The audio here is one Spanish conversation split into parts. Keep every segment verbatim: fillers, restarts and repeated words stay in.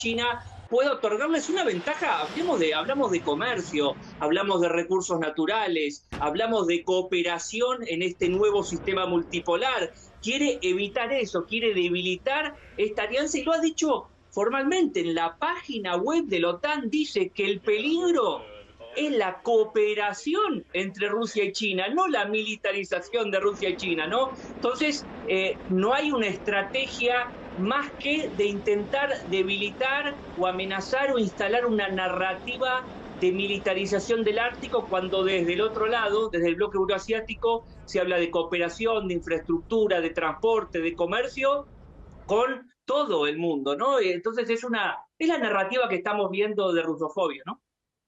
China pueda otorgarles una ventaja. Hablamos de, hablamos de comercio, hablamos de recursos naturales, hablamos de cooperación en este nuevo sistema multipolar. Quiere evitar eso, quiere debilitar esta alianza y lo ha dicho formalmente en la página web de la OTAN. Dice que el peligro es la cooperación entre Rusia y China, no la militarización de Rusia y China, ¿no? Entonces, eh, no hay una estrategia más que de intentar debilitar o amenazar o instalar una narrativa de militarización del Ártico, cuando desde el otro lado, desde el bloque euroasiático, se habla de cooperación, de infraestructura, de transporte, de comercio con todo el mundo, ¿no? Entonces es una es la narrativa que estamos viendo de rusofobia, ¿no?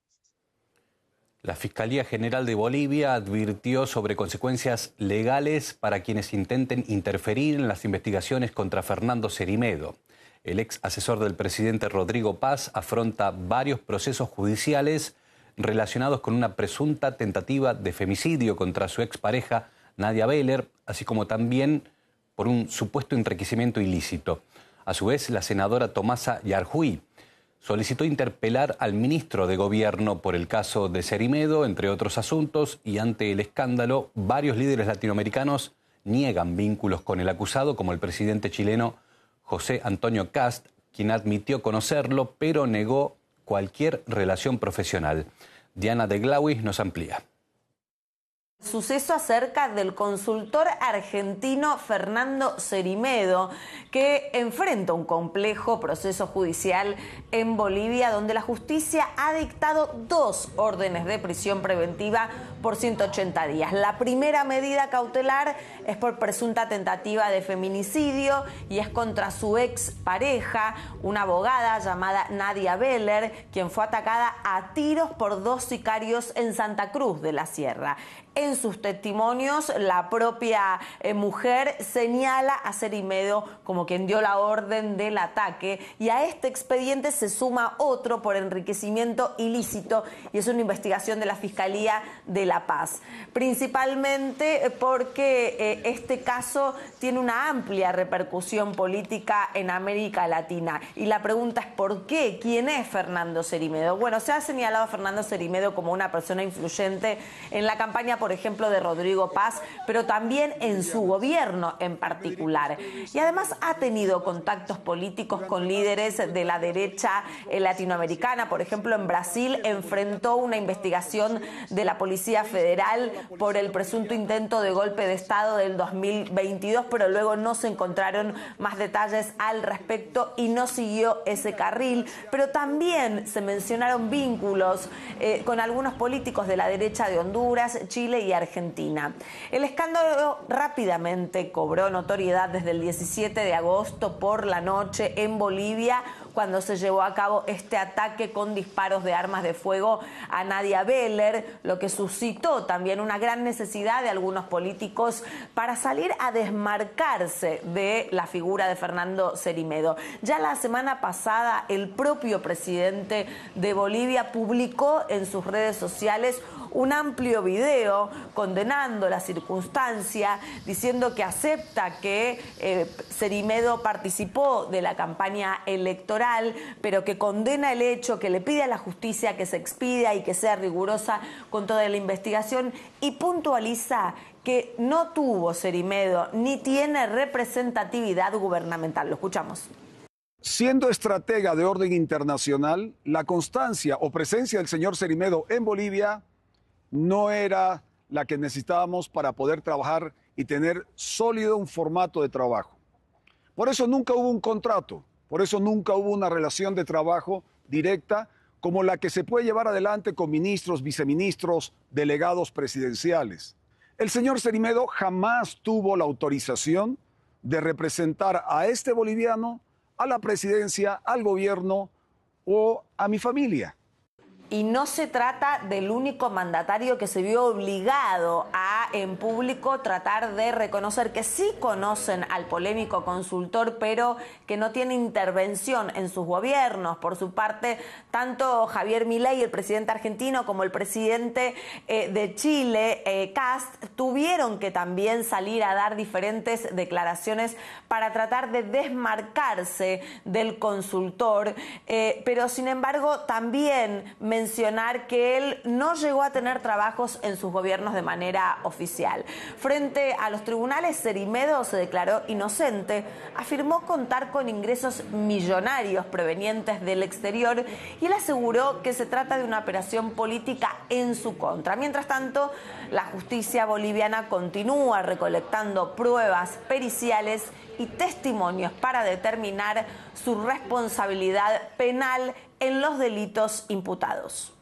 La Fiscalía General de Bolivia advirtió sobre consecuencias legales para quienes intenten interferir en las investigaciones contra Fernando Cerimedo. El ex asesor del presidente Rodrigo Paz afronta varios procesos judiciales relacionados con una presunta tentativa de femicidio contra su expareja Nadia Beller, así como también por un supuesto enriquecimiento ilícito. A su vez, la senadora Tomasa Yarjuy solicitó interpelar al ministro de Gobierno por el caso de Cerimedo, entre otros asuntos, y ante el escándalo, varios líderes latinoamericanos niegan vínculos con el acusado, como el presidente chileno José Antonio Kast, quien admitió conocerlo, pero negó cualquier relación profesional. Diana de Glauis nos amplía. Suceso acerca del consultor argentino Fernando Cerimedo, que enfrenta un complejo proceso judicial en Bolivia, donde la justicia ha dictado dos órdenes de prisión preventiva por ciento ochenta días. La primera medida cautelar es por presunta tentativa de feminicidio y es contra su ex pareja, una abogada llamada Nadia Beller, quien fue atacada a tiros por dos sicarios en Santa Cruz de la Sierra. En sus testimonios, la propia eh, mujer señala a Cerimedo como quien dio la orden del ataque, y a este expediente se suma otro por enriquecimiento ilícito, y es una investigación de la Fiscalía de La Paz. Principalmente porque eh, este caso tiene una amplia repercusión política en América Latina. Y la pregunta es ¿por qué? ¿Quién es Fernando Cerimedo? Bueno, se ha señalado a Fernando Cerimedo como una persona influyente en la campaña, por ejemplo, de Rodrigo Paz, pero también en su gobierno en particular. Y además ha tenido contactos políticos con líderes de la derecha latinoamericana. Por ejemplo, en Brasil enfrentó una investigación de la Policía Federal por el presunto intento de golpe de Estado del dos mil veintidós, pero luego no se encontraron más detalles al respecto y no siguió ese carril. Pero también se mencionaron vínculos eh, con algunos políticos de la derecha de Honduras, Chile y Argentina. El escándalo rápidamente cobró notoriedad desde el diecisiete de agosto por la noche en Bolivia, cuando se llevó a cabo este ataque con disparos de armas de fuego a Nadia Beller, lo que suscitó también una gran necesidad de algunos políticos para salir a desmarcarse de la figura de Fernando Cerimedo. Ya la semana pasada, el propio presidente de Bolivia publicó en sus redes sociales un amplio video condenando la circunstancia, diciendo que acepta que eh, Cerimedo participó de la campaña electoral, pero que condena el hecho, que le pide a la justicia que se expida y que sea rigurosa con toda la investigación, y puntualiza que no tuvo Cerimedo ni tiene representatividad gubernamental. Lo escuchamos. Siendo estratega de orden internacional, la constancia o presencia del señor Cerimedo en Bolivia no era la que necesitábamos para poder trabajar y tener sólido un formato de trabajo. Por eso nunca hubo un contrato, por eso nunca hubo una relación de trabajo directa como la que se puede llevar adelante con ministros, viceministros, delegados presidenciales. El señor Cerimedo jamás tuvo la autorización de representar a este boliviano, a la presidencia, al gobierno o a mi familia. y no se trata del único mandatario que se vio obligado a, en público, tratar de reconocer que sí conocen al polémico consultor, pero que no tiene intervención en sus gobiernos. Por su parte, tanto Javier Milei, el presidente argentino, como el presidente eh, de Chile, eh, Kast, tuvieron que también salir a dar diferentes declaraciones para tratar de desmarcarse del consultor, eh, pero sin embargo también mencionar que él no llegó a tener trabajos en sus gobiernos de manera oficial. Frente a los tribunales, Cerimedo se declaró inocente, afirmó contar con ingresos millonarios provenientes del exterior y él aseguró que se trata de una operación política en su contra. Mientras tanto, la justicia boliviana continúa recolectando pruebas periciales y testimonios para determinar su responsabilidad penal en los delitos imputados.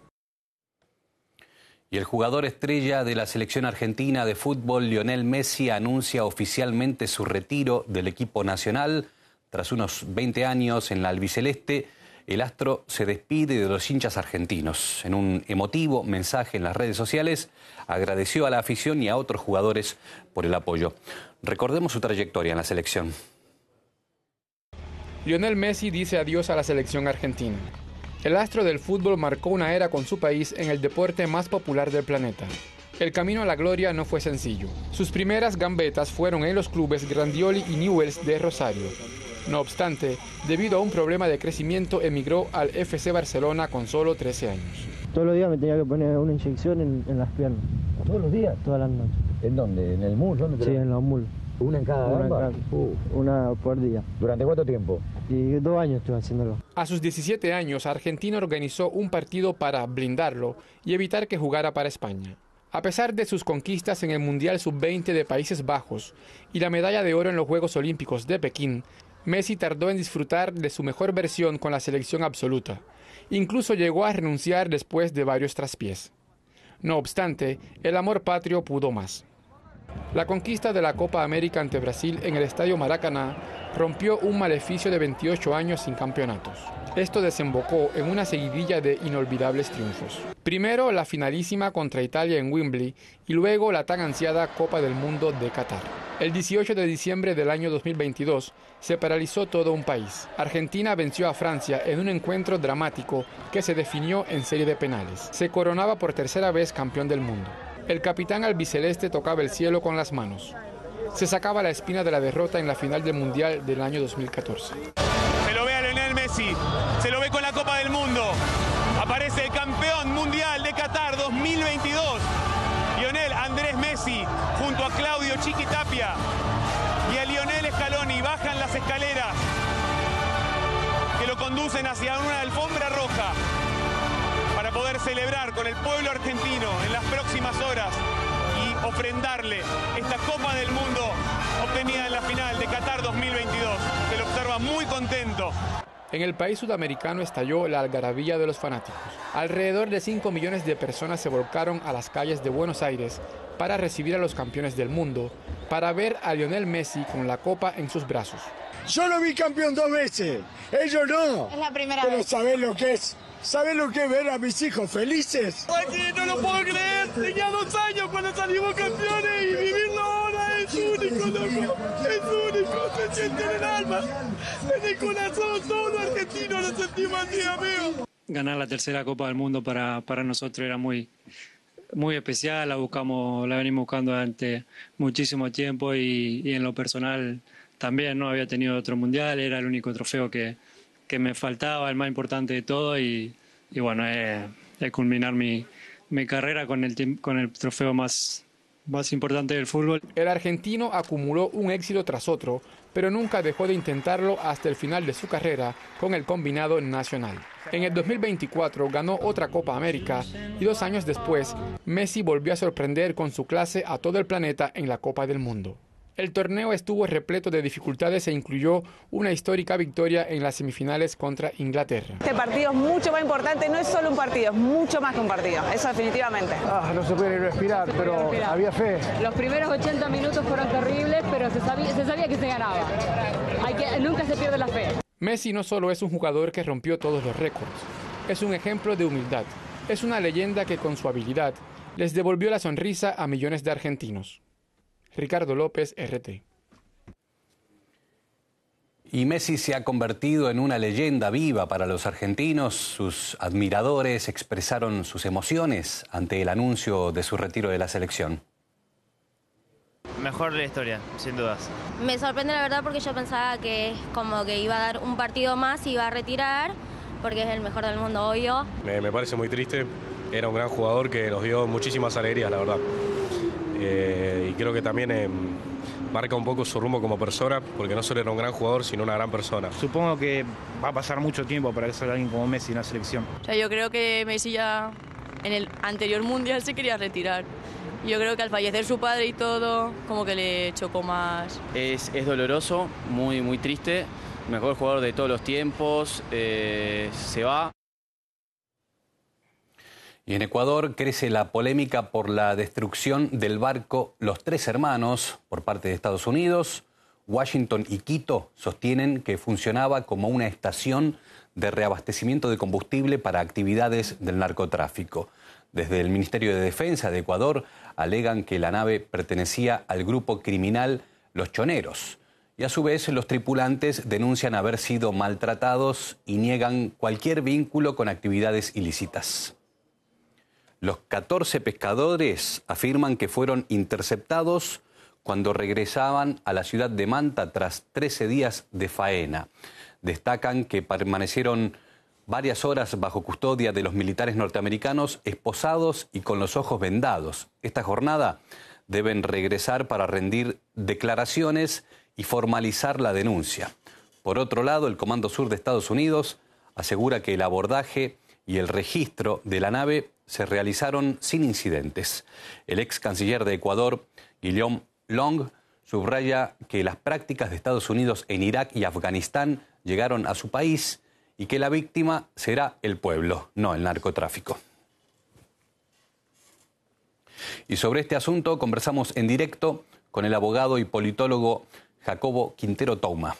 Y el jugador estrella de la selección argentina de fútbol, Lionel Messi, anuncia oficialmente su retiro del equipo nacional. Tras unos veinte años en la albiceleste, el astro se despide de los hinchas argentinos. En un emotivo mensaje en las redes sociales, agradeció a la afición y a otros jugadores por el apoyo. Recordemos su trayectoria en la selección. Lionel Messi dice adiós a la selección argentina. El astro del fútbol marcó una era con su país en el deporte más popular del planeta. El camino a la gloria no fue sencillo. Sus primeras gambetas fueron en los clubes Grandioli y Newell's de Rosario. No obstante, debido a un problema de crecimiento, emigró al F C Barcelona con solo trece años. Todos los días me tenía que poner una inyección en, en las piernas. ¿Todos los días? Todas las noches. ¿En dónde? ¿En el muslo? Sí, en los muslos. ¿Una en cada Una, en gamba? cada, Uh. una por día. ¿Durante cuánto tiempo? Y dos años estuve haciéndolo. A sus diecisiete años, Argentina organizó un partido para blindarlo y evitar que jugara para España. A pesar de sus conquistas en el Mundial sub veinte de Países Bajos y la medalla de oro en los Juegos Olímpicos de Pekín, Messi tardó en disfrutar de su mejor versión con la selección absoluta. Incluso llegó a renunciar después de varios traspiés. No obstante, el amor patrio pudo más. La conquista de la Copa América ante Brasil en el Estadio Maracaná rompió un maleficio de veintiocho años sin campeonatos. Esto desembocó en una seguidilla de inolvidables triunfos. Primero la finalísima contra Italia en Wembley y luego la tan ansiada Copa del Mundo de Qatar. El dieciocho de diciembre del año dos mil veintidós se paralizó todo un país. Argentina venció a Francia en un encuentro dramático que se definió en serie de penales. Se coronaba por tercera vez campeón del mundo. El capitán albiceleste tocaba el cielo con las manos. Se sacaba la espina de la derrota en la final del Mundial del año dos mil catorce. Se lo ve a Lionel Messi, se lo ve con la Copa del Mundo. Aparece el campeón mundial de Qatar dos mil veintidós. Lionel Andrés Messi junto a Claudio Chiqui Tapia y a Lionel Scaloni bajan las escaleras que lo conducen hacia una alfombra roja para poder celebrar con el pueblo argentino en las próximas horas y ofrendarle esta Copa del Mundo obtenida en la final de Qatar dos mil veintidós. Se lo observa muy contento. En el país sudamericano estalló la algarabía de los fanáticos. Alrededor de cinco millones de personas se volcaron a las calles de Buenos Aires para recibir a los campeones del mundo, para ver a Lionel Messi con la copa en sus brazos. Yo lo vi campeón dos veces, ellos no. Es la primera Pero vez. ¿sabés lo que es? ¿Sabés lo que es ver a mis hijos felices? Aquí no lo puedo creer, tenía dos años cuando salimos campeones y vivirlo ahora es único, loco. Es único, se siente en el alma, en el corazón, todos los argentinos lo sentimos así, amigo. Ganar la tercera Copa del Mundo para, para nosotros era muy, muy especial, la buscamos, la venimos buscando durante muchísimo tiempo y, y en lo personal también no había tenido otro mundial, era el único trofeo que, que me faltaba, el más importante de todo y, y bueno, es, es culminar mi, mi carrera con el, con el trofeo más, más importante del fútbol. El argentino acumuló un éxito tras otro, pero nunca dejó de intentarlo hasta el final de su carrera con el combinado nacional. En el dos mil veinticuatro ganó otra Copa América y dos años después, Messi volvió a sorprender con su clase a todo el planeta en la Copa del Mundo. El torneo estuvo repleto de dificultades e incluyó una histórica victoria en las semifinales contra Inglaterra. Este partido es mucho más importante, no es solo un partido, es mucho más que un partido, eso definitivamente. Ah, no se puede respirar, se pero puede respirar. había fe. Los primeros ochenta minutos fueron terribles, pero se sabía, se sabía que se ganaba. Hay que, nunca se pierde la fe. Messi no solo es un jugador que rompió todos los récords, es un ejemplo de humildad, Es una leyenda que con su habilidad les devolvió la sonrisa a millones de argentinos. Ricardo López, R T. Y Messi se ha convertido en una leyenda viva para los argentinos. Sus admiradores expresaron sus emociones ante el anuncio de su retiro de la selección. Mejor de la historia, sin dudas. Me sorprende la verdad porque yo pensaba que como que iba a dar un partido más y iba a retirar, porque es el mejor del mundo, obvio. Me, me parece muy triste. Era un gran jugador que nos dio muchísimas alegrías, la verdad. Eh, y creo que también eh, marca un poco su rumbo como persona, porque no solo era un gran jugador, sino una gran persona. Supongo que va a pasar mucho tiempo para que salga alguien como Messi en la selección. O sea, yo creo que Messi ya en el anterior mundial se quería retirar. Yo creo que al fallecer su padre y todo, como que le chocó más. Es, es doloroso, muy, muy triste. Mejor jugador de todos los tiempos, eh, se va. Y en Ecuador crece la polémica por la destrucción del barco Los Tres Hermanos por parte de Estados Unidos. Washington y Quito sostienen que funcionaba como una estación de reabastecimiento de combustible para actividades del narcotráfico. Desde el Ministerio de Defensa de Ecuador alegan que la nave pertenecía al grupo criminal Los Choneros. Y a su vez los tripulantes denuncian haber sido maltratados y niegan cualquier vínculo con actividades ilícitas. Los catorce pescadores afirman que fueron interceptados cuando regresaban a la ciudad de Manta tras trece días de faena. Destacan que permanecieron varias horas bajo custodia de los militares norteamericanos, esposados y con los ojos vendados. Esta jornada deben regresar para rendir declaraciones y formalizar la denuncia. Por otro lado, el Comando Sur de Estados Unidos asegura que el abordaje y el registro de la nave se realizaron sin incidentes. El ex canciller de Ecuador, Guillaume Long, subraya que las prácticas de Estados Unidos en Irak y Afganistán llegaron a su país y que la víctima será el pueblo, no el narcotráfico. Y sobre este asunto conversamos en directo con el abogado y politólogo Jacobo Quintero Touma.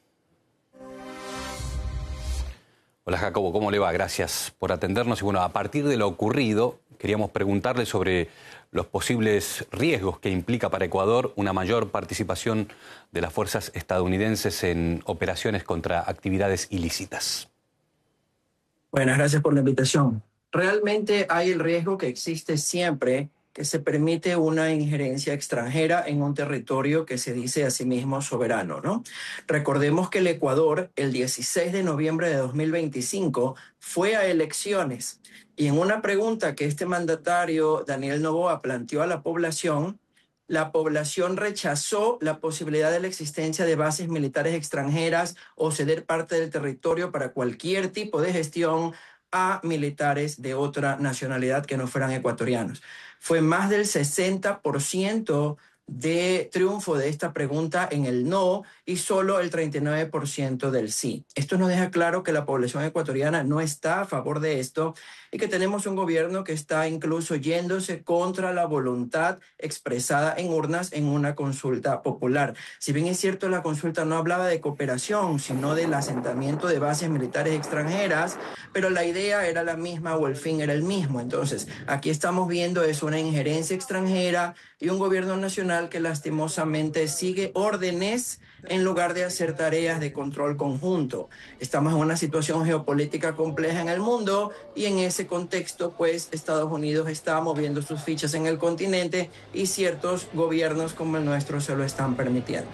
Hola Jacobo, ¿cómo le va? Gracias por atendernos. Y bueno, a partir de lo ocurrido, queríamos preguntarle sobre los posibles riesgos que implica para Ecuador una mayor participación de las fuerzas estadounidenses en operaciones contra actividades ilícitas. Buenas, gracias por la invitación. Realmente hay el riesgo que existe siempre que se permite una injerencia extranjera en un territorio que se dice a sí mismo soberano, ¿no? Recordemos que el Ecuador, el dieciséis de noviembre de dos mil veinticinco, fue a elecciones y en una pregunta que este mandatario, Daniel Noboa, planteó a la población, la población rechazó la posibilidad de la existencia de bases militares extranjeras o ceder parte del territorio para cualquier tipo de gestión a militares de otra nacionalidad que no fueran ecuatorianos. Fue más del sesenta por ciento de triunfo de esta pregunta en el no y solo el treinta y nueve por ciento del sí. Esto nos deja claro que la población ecuatoriana no está a favor de esto y que tenemos un gobierno que está incluso yéndose contra la voluntad expresada en urnas en una consulta popular. Si bien es cierto, la consulta no hablaba de cooperación, sino del asentamiento de bases militares extranjeras, pero la idea era la misma o el fin era el mismo. Entonces, aquí estamos viendo es una injerencia extranjera y un gobierno nacional que lastimosamente sigue órdenes en lugar de hacer tareas de control conjunto. Estamos en una situación geopolítica compleja en el mundo y en ese contexto, pues, Estados Unidos está moviendo sus fichas en el continente y ciertos gobiernos como el nuestro se lo están permitiendo.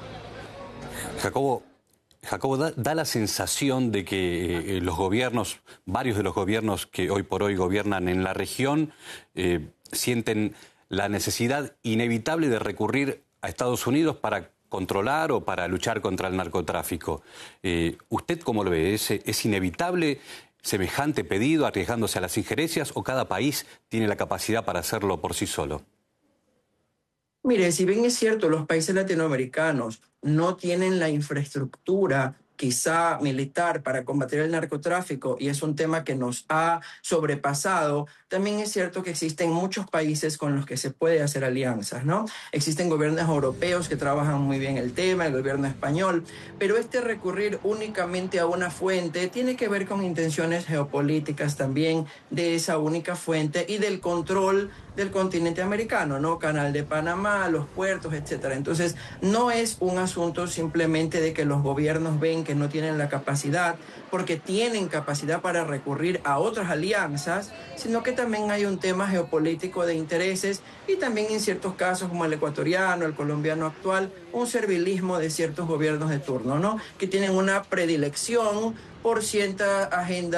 Jacobo, Jacobo da, da la sensación de que eh, los gobiernos, varios de los gobiernos que hoy por hoy gobiernan en la región, eh, sienten la necesidad inevitable de recurrir a Estados Unidos para controlar o para luchar contra el narcotráfico. Eh, ¿Usted cómo lo ve? ¿Es, ¿Es inevitable semejante pedido arriesgándose a las injerencias o cada país tiene la capacidad para hacerlo por sí solo? Mire, si bien es cierto, los países latinoamericanos no tienen la infraestructura quizá militar para combatir el narcotráfico, y es un tema que nos ha sobrepasado, también es cierto que existen muchos países con los que se puede hacer alianzas, ¿no? Existen gobiernos europeos que trabajan muy bien el tema, el gobierno español, pero este recurrir únicamente a una fuente tiene que ver con intenciones geopolíticas también de esa única fuente y del control del continente americano, ¿no? Canal de Panamá, los puertos, etcétera. Entonces, no es un asunto simplemente de que los gobiernos ven que no tienen la capacidad, porque tienen capacidad para recurrir a otras alianzas, sino que también hay un tema geopolítico de intereses y también en ciertos casos como el ecuatoriano, el colombiano actual, un servilismo de ciertos gobiernos de turno, ¿no? Que tienen una predilección por cierta agenda